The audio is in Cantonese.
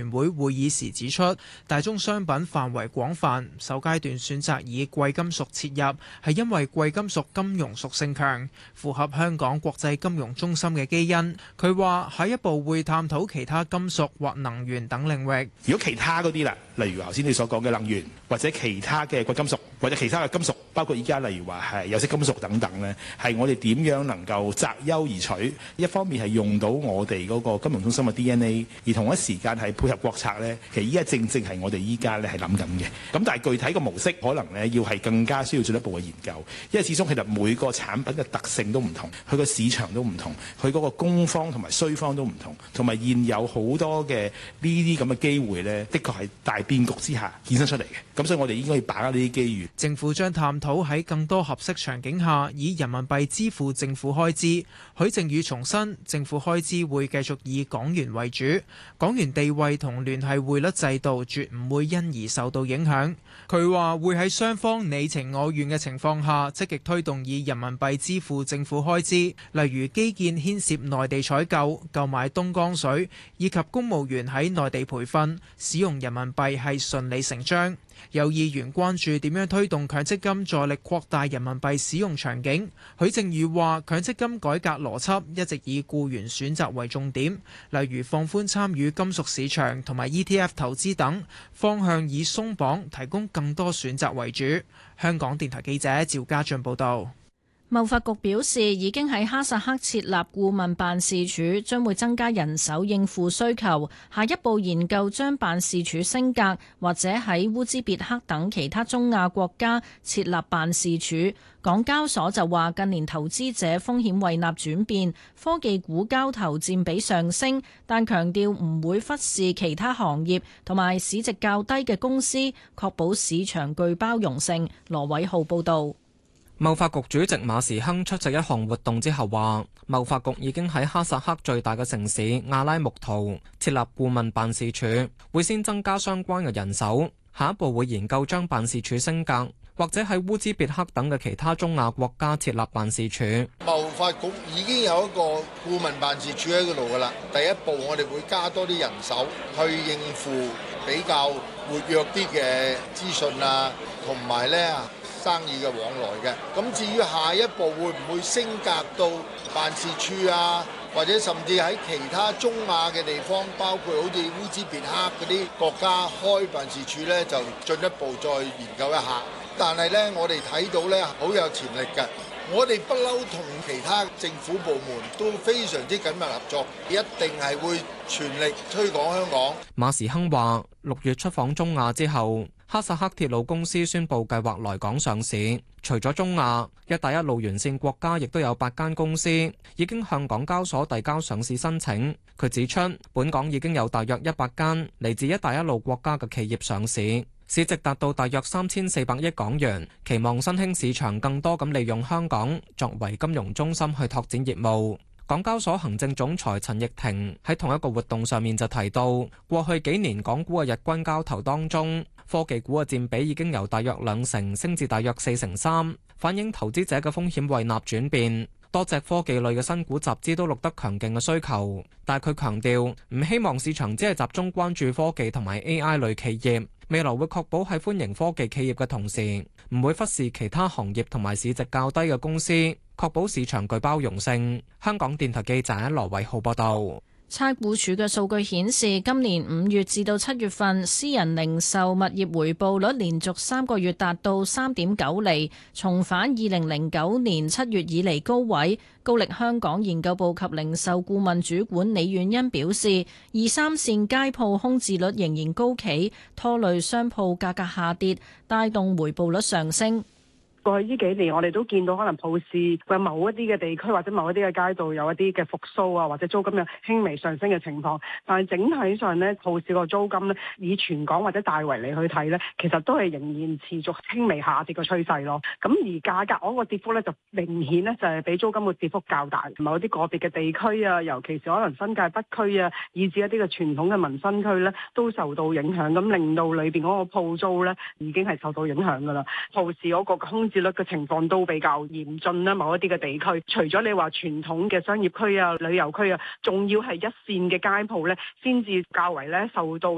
員會會議時指出，大宗商品範圍廣泛，首階段選擇以貴金屬切入，係因為貴金屬金融屬性強，符合香港國際金融中心嘅基因。佢話下一步會探討其他金屬或能源等領域。 如果其他嗰啲啦，例如頭先你所講嘅能源，或者其他嘅貴金屬，或者其他嘅金屬，包括依家例如話係有色金屬等等呢，係我哋點樣能夠擇優而取？一方面係用到我哋嗰個金融中心嘅 DNA， 而同一時間係配合國策呢。其實依家正係我哋依家咧係諗緊嘅。咁但係具體嘅模式可能呢要係更加需要進一步嘅研究，因為始終其實每個產品嘅特性都唔同，佢個市場都唔同，佢嗰個供方同埋需方都唔同，同埋現有好多嘅呢啲咁嘅機會呢，的確係大變局之下衍生出嚟嘅。咁所以我哋應該要把握呢啲機遇。 政府將探討喺更多合適場景下以人民幣支付政府開支。許正宇重申，政府開支會繼續以港元為主，港元地位同聯繫匯率制度絕唔會因而受到影響。佢話會喺雙方你情我願嘅情況下，積極推動以人民幣支付政府開支，例如基建牽涉內地採購、購買東江水，以及公務員喺內地培訓，使用人民幣係順理成章。有議員關注點樣推動強積金助力擴大人民幣使用場景。許正宇話：強積金改革邏輯一直以僱員選擇為重點，例如放寬參與金屬市場同埋 ETF 投資等方向，以鬆綁提供更多選擇為主。香港電台記者趙家俊報道。 貿發局表示，已經喺哈薩克設立顧問辦事處，將會增加人手應付需求。下一步研究將辦事處升格，或者喺烏茲別克等其他中亞國家設立辦事處。港交所就話，近年投資者風險胃納轉變，科技股交投佔比上升，但強調唔會忽視其他行業同埋市值較低嘅公司，確保市場具包容性。羅偉浩報導。 貿發局主席馬時亨出席一項活動之後話，貿發局已經喺哈薩克最大嘅城市阿拉木圖設立顧問辦事處，會先增加相關嘅人手，下一步會研究將辦事處升格，或者喺烏茲別克等嘅其他中亞國家設立辦事處。 貿發局已經有一個顧問辦事處喺嗰度㗎喇，第一步我哋會加多啲人手去應付比較活躍啲嘅資訊啊，同埋呢生意嘅往來嘅。咁至於下一步會唔會升格到辦事處啊，或者甚至喺其他中亞嘅地方，包括好似烏茲別克嗰啲國家開辦事處呢，就進一步再研究一下。但係呢，我哋睇到呢，好有潛力嘅。我哋不嬲同其他政府部門都非常之緊密合作，一定係會全力推廣香港。 馬時亨話：6月出訪中亞之後，哈薩克鐵路公司宣布計劃來港上市。除咗中亞，一帶一路沿線國家亦都有8間公司已經向港交所遞交上市申請。佢指出，本港已經有大約100間嚟自一帶一路國家嘅企業上市，市值達到大約3400億港元，期望新興市場更多咁利用香港作為金融中心去拓展業務。港交所行政總裁陳奕霆喺同一個活動上面就提到，過去幾年港股嘅日均交投當中，科技股嘅佔比已經由大約2成升至大約4.3%，反映投資者嘅風險胃納轉變。多隻科技類嘅新股集資都錄得強勁嘅需求，但係佢強調唔希望市場只係集中關注科技同埋 AI 類企業，未來會確保喺歡迎科技企業嘅同時，唔會忽視其他行業同埋市值較低嘅公司，確保市場具包容性。香港電台記者羅偉浩報道。 差估署嘅數據顯示，今年5月至到7月份，私人零售物業回報率連續3個月達到3.9厘，重返2009年7月以嚟高位。高力香港研究部及零售顧問主管李婉欣表示，2、3線街鋪空置率仍然高企，拖累商鋪價格下跌，帶動回報率上升。 過去呢幾年，我哋都見到可能鋪市嘅某一啲嘅地區或者某一啲嘅街道有一啲嘅復甦啊，或者租金有輕微上升嘅情況。但係整體上咧，鋪市個租金咧，以全港或者大圍嚟去睇咧，其實都係仍然持續輕微下跌嘅趨勢咯。咁而價格嗰個跌幅咧，就明顯咧就係比租金嘅跌幅較大。某一啲個別嘅地區啊，尤其是可能新界北區啊，以至一啲嘅傳統嘅民生區咧，都受到影響，咁令到裏邊嗰個鋪租咧已經係受到影響㗎啦。鋪市嗰個空置率嘅情況都比較嚴峻啦，某一啲嘅地區，除咗你話傳統嘅商業區啊、旅遊區啊，仲要係一線嘅街鋪咧，先至較為咧受到